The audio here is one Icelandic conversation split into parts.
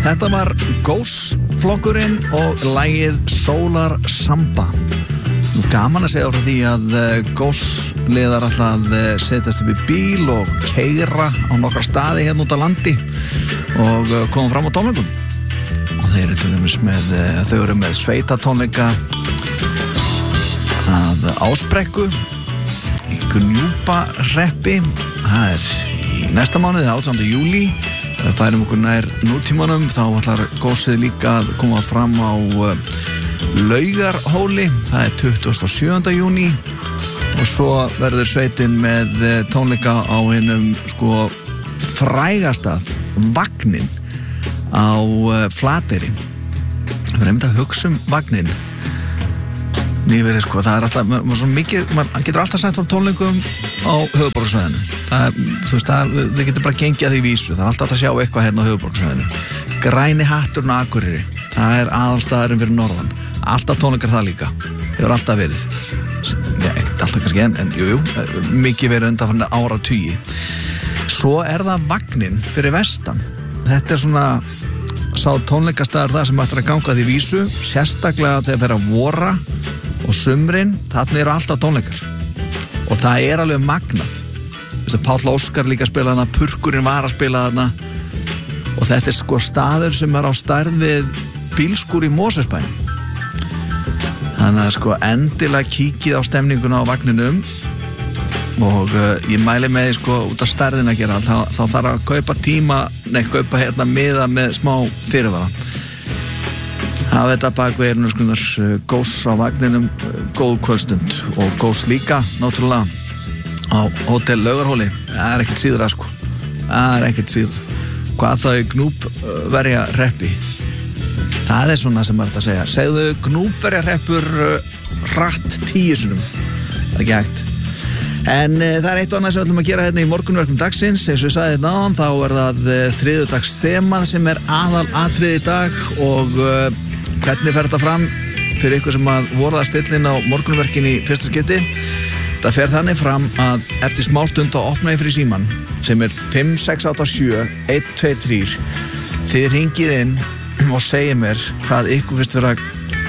Þetta var Ghost-flokkurinn og lagið Solar Samba. Nú gaman að segja frá því að Ghost-liðar alltaf setjast upp í bíl og keyra á nokkra staði hérna út á landi og koma fram á tónleikum. Og þeir eru til dæmis með sveitatónleika að Ásbrekku í Gnúpa-hreppi. Það er í næsta mánuði, 18. júlí. Það færum okkur nær nútímanum, þá ætlar Gósið líka að koma fram á Laugarhóli, það er 27. júní og svo verður sveitin með tónleika á hinum frægasta vagnin á Flateyri. Við erum að hugsa vagnin nýverið, það er alltaf svo mikið, maður getur alltaf sagt frá tónleikum á höfuðborgarsvæðinu. Þið getur bara gengið að því vísu, það er alltaf að sjá eitthvað hérna á höfuðborgarsvæðinu. Græni hatturinn á Akureyri, það er aðalstaðurinn fyrir norðan. Alltaf tónleikar það líka, hefur alltaf verið. Ekkert alltaf kannski en jú, mikið verið undanfarna áratugi. Svo er það vagnin fyrir vestan. Þetta er svona sá tónleikastaður það sem ættir að ganga því vísu, sérstaklega þegar fer að vora og sumrin, þarna eru alltaf tónleikar og það er alveg magnað. Páll Óskar líka spila þarna, Purkurinn var að spila þarna og þetta er staður sem er á stærð við bílskúr í Mosfellsbæ. Þannig að endilega kíkið á stemninguna á vagninum og ég mæli með út af stærðin að gera, þá þarf að kaupa miða með smá fyrirvara. Hafa þetta bakvegirinn Ghost á vagninum, góð kvöldstund og Ghost líka náttúrulega á Hótel Laugarhóli. Það er ekkert síður að það er ekkert síður. Hvað þau Gnúpverjahreppi, það er svona sem maður þetta að segja. Segðu Gnúpverjahreppur hratt 10 sinnum, það er ekki hægt. En það er eitt og annað sem við ætlum að gera hérna í morgunverkum dagsins. Eins og ég sagði þetta áðan, þá er það þriðjudagsþemað sem er aðalatriði í dag og hvernig fer þetta fram fyrir ykkur sem að voru að stillin á morgunverkin í fyrsta skipti. Það fer þannig fram að eftir smá stund að opna ég fyrir síman sem er 5687123. Þið hringið inn og segið mér hvað ykkur finnst vera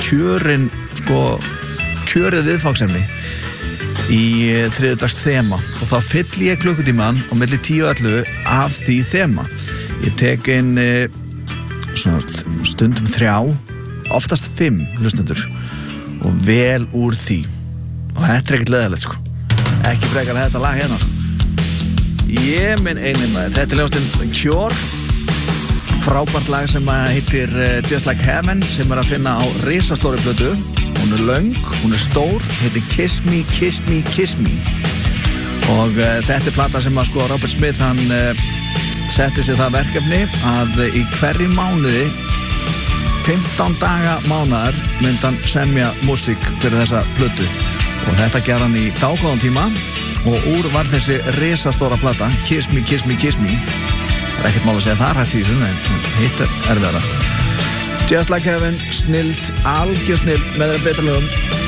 kjörið viðfangsefni í þriðjudags þema og þá fyll ég klukkutíman á milli 10 og 11 af því þema. Ég tek inn stundum 3, oftast 5 hlustendur og vel úr því og þetta er ekkert leiðilegt ekki frekar að þetta lag hérna ég minn einnig maður. Þetta er hljómsveitin Cure, frábært lag sem heitir Just Like Heaven sem er að finna á risastóri plötu. Hún er löng, hún er stór, heitir Kiss Me, Kiss Me, Kiss Me og þetta er plata sem að Robert Smith hann setti sér það verkefni að í hverju mánuði 15 daga mánaðar myndi hann semja músík fyrir þessa plötu og þetta gerði hann í dágóðan tíma og úr var þessi risastóra plata Kiss Me, Kiss Me, Kiss Me. Það er ekkert mál að segja það rætt í þessu en hitt er erfiðara. Just Like Heaven, snild, algjör snild með þeirra betra lögum.